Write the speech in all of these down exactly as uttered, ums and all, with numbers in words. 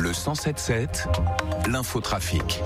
Le cent sept sept, l'infotrafic.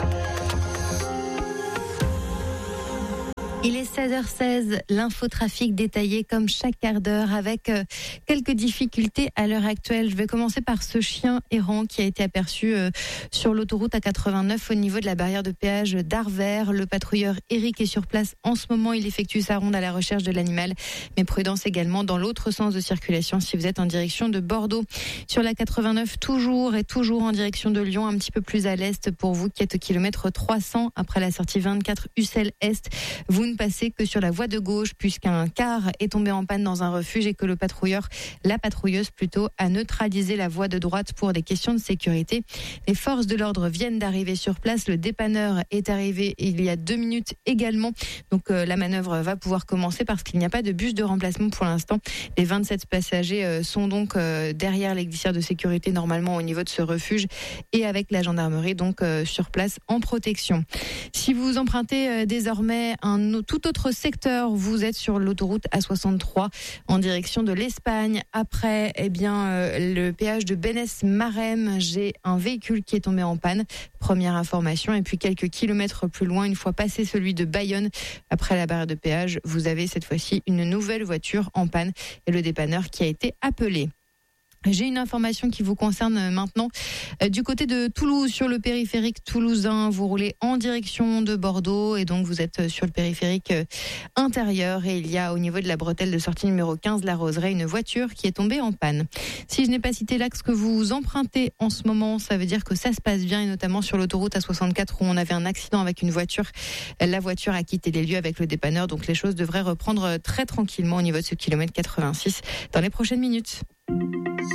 Il est seize heures seize, l'infotrafic détaillé comme chaque quart d'heure avec euh, quelques difficultés à l'heure actuelle. Je vais commencer par ce chien errant qui a été aperçu euh, sur l'autoroute A quatre-vingt-neuf au niveau de la barrière de péage d'Arvers. Le patrouilleur Eric est sur place en ce moment. Il effectue sa ronde à la recherche de l'animal. Mais prudence également dans l'autre sens de circulation si vous êtes en direction de Bordeaux. Sur la quatre-vingt-neuf, toujours et toujours en direction de Lyon, un petit peu plus à l'est pour vous qui êtes au kilomètre trois cents après la sortie vingt-quatre Ussel Est. Vous ne passez que sur la voie de gauche puisqu'un car est tombé en panne dans un refuge et que le patrouilleur, la patrouilleuse plutôt, a neutralisé la voie de droite pour des questions de sécurité. Les forces de l'ordre viennent d'arriver sur place. Le dépanneur est arrivé il y a deux minutes également. Donc euh, la manœuvre va pouvoir commencer parce qu'il n'y a pas de bus de remplacement pour l'instant. Les vingt-sept passagers euh, sont donc euh, derrière les glissières de sécurité normalement au niveau de ce refuge et avec la gendarmerie donc euh, sur place en protection. Si vous empruntez euh, désormais un tout autre secteur, vous êtes sur l'autoroute A soixante-trois en direction de l'Espagne. Après, eh bien, euh, le péage de Bénesse-Marem, j'ai un véhicule qui est tombé en panne. Première information. Et puis quelques kilomètres plus loin, une fois passé celui de Bayonne, après la barrière de péage, vous avez cette fois-ci une nouvelle voiture en panne et le dépanneur qui a été appelé. J'ai une information qui vous concerne maintenant. Du côté de Toulouse, sur le périphérique toulousain, vous roulez en direction de Bordeaux et donc vous êtes sur le périphérique intérieur et il y a au niveau de la bretelle de sortie numéro quinze, la Roseraie, une voiture qui est tombée en panne. Si je n'ai pas cité l'axe que vous empruntez en ce moment, ça veut dire que ça se passe bien et notamment sur l'autoroute A soixante-quatre où on avait un accident avec une voiture. La voiture a quitté les lieux avec le dépanneur, donc les choses devraient reprendre très tranquillement au niveau de ce kilomètre quatre-vingt-six dans les prochaines minutes.